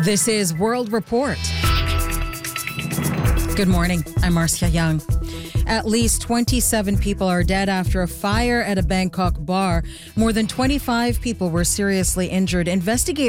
This is World Report. Good morning. I'm Marcia Young. At least 27 people are dead after a fire at a Bangkok bar. More than 25 people were seriously injured. Investigators